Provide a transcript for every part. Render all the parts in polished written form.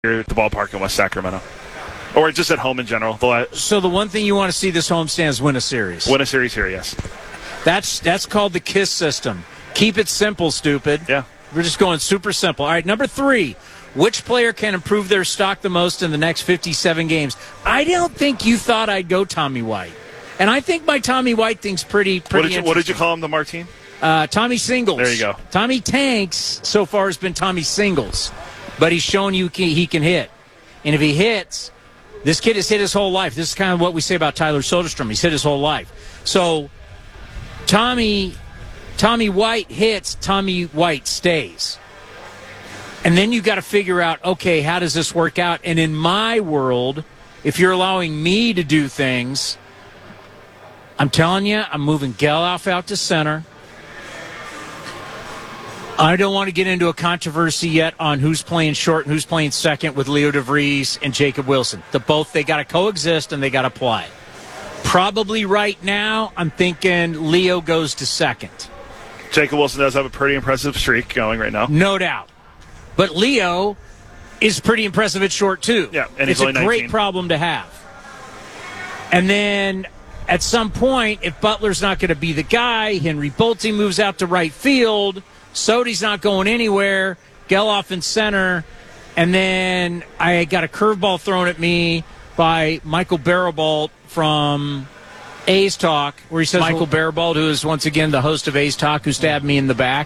at the ballpark in West Sacramento. Or just at home in general. So the one thing you want to see this homestand is win a series. Win a series here, yes. That's called the KISS system. Keep it simple, stupid. Yeah. We're just going super simple. All right, number 3. Which player can improve their stock the most in the next 57 games? I don't think you thought I'd go Tommy White. And I think my Tommy White thing's pretty interesting. What did you call him, the Martine? Tommy Singles. There you go. Tommy Tanks so far has been Tommy Singles. But he's shown you he can hit. And if he hits, this kid has hit his whole life. This is kind of what we say about Tyler Soderstrom. He's hit his whole life. So Tommy White hits, Tommy White stays. And then you got to figure out, okay, how does this work out? And in my world, if you're allowing me to do things, I'm telling you, I'm moving Geloff out to center. I don't want to get into a controversy yet on who's playing short and who's playing second with Leo DeVries and Jacob Wilson. They got to coexist and they got to play. Probably right now, I'm thinking Leo goes to second. Jacob Wilson does have a pretty impressive streak going right now. No doubt. But Leo is pretty impressive at short, too. Yeah, and he's it's only a 19. Great problem to have. And then at some point, if Butler's not going to be the guy, Henry Bolte moves out to right field. Sody's not going anywhere. Geloff in center. And then I got a curveball thrown at me by Michael Barabalt from A's Talk, where he says Michael Barabalt, who is once again the host of A's Talk, who stabbed me in the back.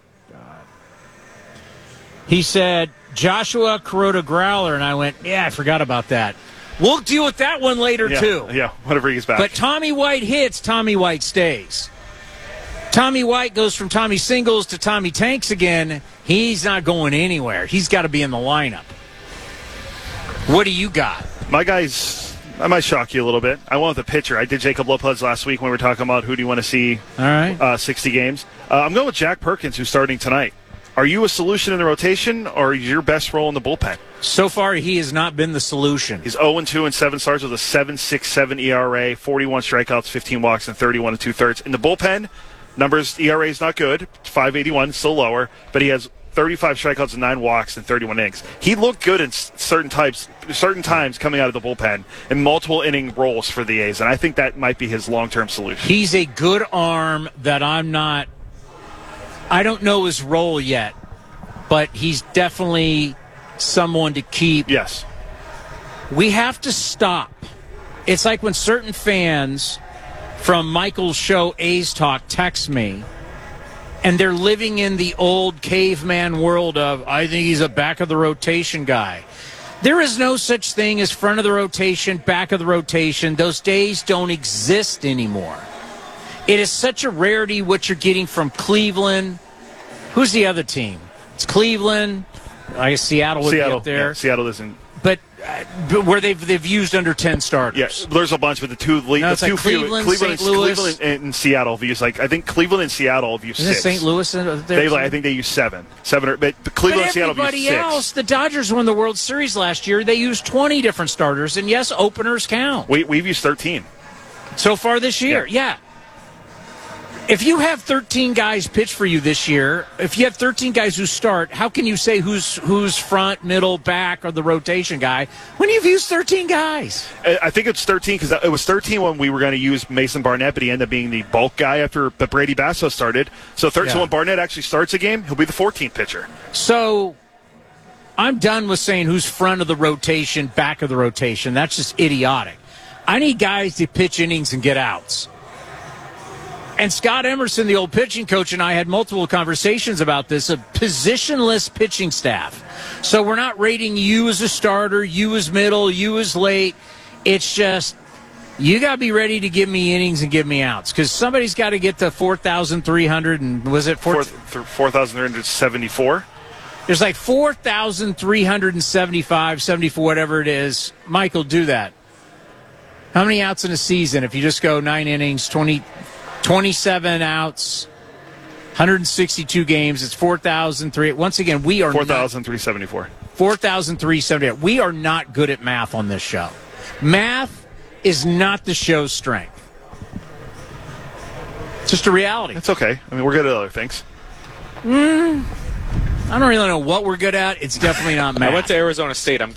He said, Joshua Kuroda Growler, and I went, yeah, I forgot about that. We'll deal with that one later, too. Yeah, whenever he gets back. But Tommy White hits, Tommy White stays. Tommy White goes from Tommy Singles to Tommy Tanks again. He's not going anywhere. He's got to be in the lineup. What do you got? My guys, I might shock you a little bit. I went with the pitcher. I did Jacob Lopez last week when we were talking about who do you want to see 60 games. I'm going with Jack Perkins, who's starting tonight. Are you a solution in the rotation, or is your best role in the bullpen? So far, he has not been the solution. He's 0-2 in 7 starts with a 7.67 ERA, 41 strikeouts, 15 walks, and 31 2/3. In the bullpen, numbers, ERA is not good, 5.81, still lower, but he has 35 strikeouts and 9 walks and 31 innings. He looked good in certain times coming out of the bullpen in multiple inning roles for the A's, and I think that might be his long-term solution. He's a good arm that I don't know his role yet, but he's definitely someone to keep. Yes. We have to stop. It's like when certain fans from Michael's show A's Talk text me, and they're living in the old caveman world of, I think he's a back-of-the-rotation guy. There is no such thing as front of the rotation, back of the rotation. Those days don't exist anymore. It is such a rarity what you're getting from Cleveland. Who's the other team? It's Cleveland. I guess Seattle would be up there. Yeah, Seattle isn't. But where they've used under 10 starters. Yes, there's a bunch, but the two Cleveland, St. Louis. Cleveland and Seattle have used, I think Cleveland and Seattle have used 6. St. Louis? I think they use 7. But Cleveland and Seattle have used 6. Everybody else, the Dodgers won the World Series last year. They used 20 different starters, and yes, openers count. We've used 13. So far this year, yeah. If you have 13 guys pitch for you this year, if you have 13 guys who start, how can you say who's front, middle, back, or the rotation guy when you've used 13 guys? I think it's 13 because it was 13 when we were going to use Mason Barnett, but he ended up being the bulk guy after Brady Basso started. So 13, so when Barnett actually starts a game, he'll be the 14th pitcher. So I'm done with saying who's front of the rotation, back of the rotation. That's just idiotic. I need guys to pitch innings and get outs. And Scott Emerson, the old pitching coach, and I had multiple conversations about this, a positionless pitching staff. So we're not rating you as a starter, you as middle, you as late. It's just, you got to be ready to give me innings and give me outs. Because somebody's got to get to 4,300, and was it 4,374? There's like 4,375, 74, whatever it is. Michael, do that. How many outs in a season if you just go 9 innings, 27 outs, 162 games? It's 4,003. Once again, we are 4,374. 4,378. We are not good at math on this show. Math is not the show's strength. It's just a reality. It's okay. I mean, we're good at other things. I don't really know what we're good at. It's definitely not math. I went to Arizona State. I'm